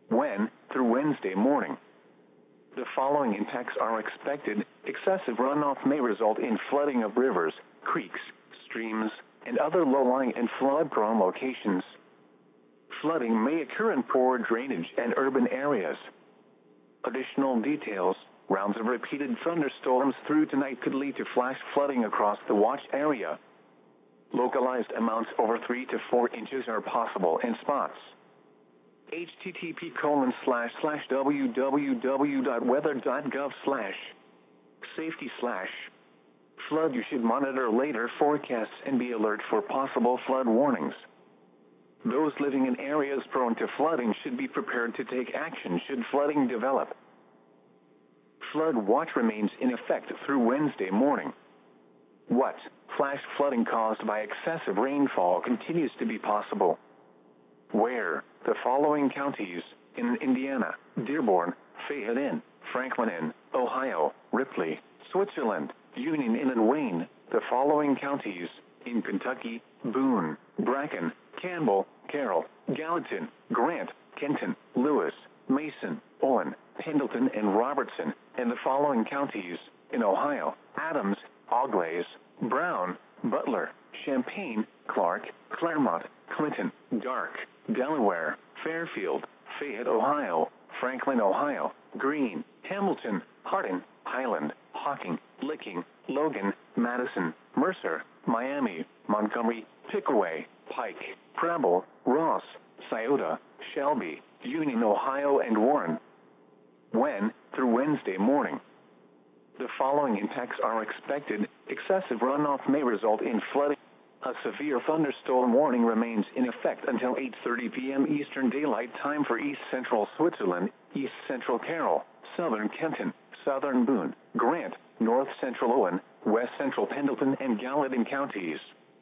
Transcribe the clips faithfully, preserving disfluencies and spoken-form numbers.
When, through Wednesday morning, the following impacts are expected. Excessive runoff may result in flooding of rivers, creeks, streams, and other low-lying and flood-prone locations. Flooding may occur in poor drainage and urban areas. Additional details: rounds of repeated thunderstorms through tonight could lead to flash flooding across the watch area. Localized amounts over three to four inches are possible in spots. http colon slash slash www.weather.gov slash safety slash flood. You should monitor later forecasts and be alert for possible flood warnings. Those living in areas prone to flooding should be prepared to take action should flooding develop. Flood watch remains in effect through Wednesday morning. What? Flash flooding caused by excessive rainfall continues to be possible. Where? The following counties: in Indiana, Dearborn, Fayette, Franklin, Ohio, Ripley, Switzerland, Union, and Wayne. The following counties: in Kentucky, Boone, Bracken, Campbell, Carroll, Gallatin, Grant, Kenton, Lewis, Mason, Owen, Pendleton, and Robertson. And the following counties: in Ohio: Adams, Auglaize, Brown, Butler, Champaign, Clark, Claremont, Clinton, Dark, Delaware, Fairfield, Fayette, Ohio, Franklin, Ohio, Greene, Hamilton, Hardin, Highland, Hocking, Licking, Logan, Madison, Mercer, Miami, Montgomery, Pickaway, Pike, Preble, Ross, Scioto, Shelby, Union, Ohio, and Warren. When? Through Wednesday morning. The following impacts are expected. Excessive runoff may result in flooding. A severe thunderstorm warning remains in effect until eight thirty p m Eastern Daylight Time for East Central Switzerland, East Central Carroll, Southern Kenton, Southern Boone, Grant, North Central Owen, West Central Pendleton, and Gallatin counties.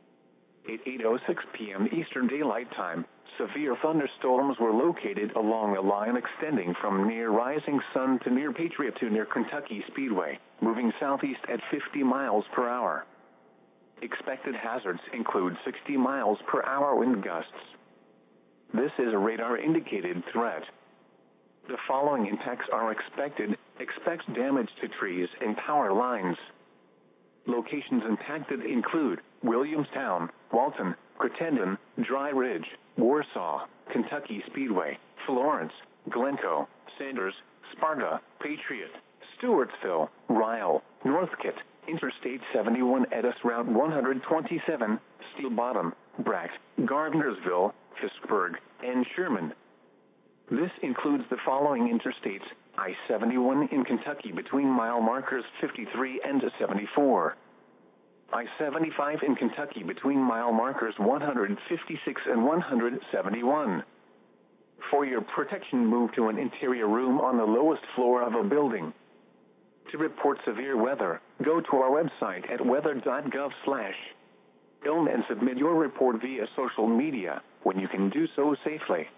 At eight oh six p m Eastern Daylight Time, severe thunderstorms were located along a line extending from near Rising Sun to near Patriot to near Kentucky Speedway, moving southeast at fifty miles per hour. Expected hazards include sixty miles per hour wind gusts. This is a radar-indicated threat. The following impacts are expected. Expect damage to trees and power lines. Locations impacted include Williamstown, Walton, Crittenden, Dry Ridge, Warsaw, Kentucky Speedway, Florence, Glencoe, Sanders, Sparta, Patriot, Stewartsville, Ryle, Northcote, Interstate seventy-one Edis Route one twenty-seven, Steel Bottom, Brack, Gardnersville, Fiskburg, and Sherman. This includes the following interstates: I seventy-one in Kentucky between mile markers fifty-three and seventy-four. I seventy-five in Kentucky between mile markers one fifty-six and one seventy-one. For your protection, move to an interior room on the lowest floor of a building. To report severe weather, go to our website at weather.gov slash film and submit your report via social media when you can do so safely.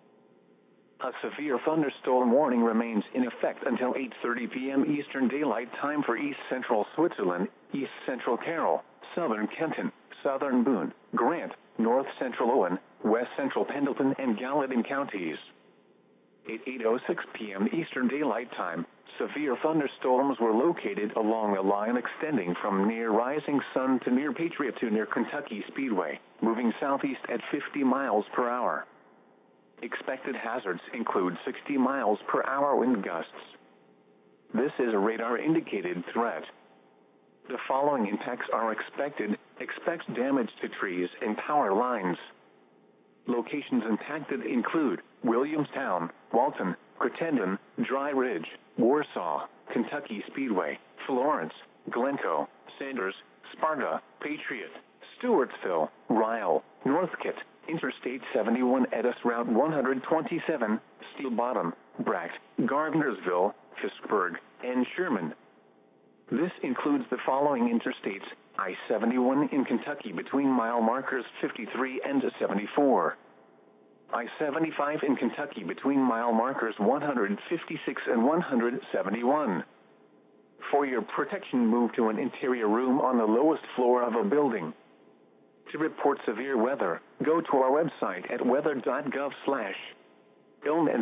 A severe thunderstorm warning remains in effect until eight thirty p m Eastern Daylight Time for East Central Switzerland, East Central Carroll, Southern Kenton, Southern Boone, Grant, North Central Owen, West Central Pendleton, and Gallatin counties. At eight oh six p m Eastern Daylight Time, severe thunderstorms were located along a line extending from near Rising Sun to near Patriot to near Kentucky Speedway, moving southeast at fifty miles per hour. Expected hazards include sixty miles per hour wind gusts. This is a radar-indicated threat. The following impacts are expected. Expect damage to trees and power lines. Locations impacted include Williamstown, Walton, Crittenden, Dry Ridge, Warsaw, Kentucky Speedway, Florence, Glencoe, Sanders, Sparta, Patriot, Stewartsville, Ryle, Northcote, Interstate seventy-one Edis Route one twenty-seven, Steel Bottom, Brack, Gardnersville, Fiskburg, and Sherman. This includes the following interstates: I seventy-one in Kentucky between mile markers fifty-three and seventy-four. I seventy-five in Kentucky between mile markers one fifty-six and one seventy-one. For your protection, move to an interior room on the lowest floor of a building. To report severe weather, go to our website at weather.gov slash film and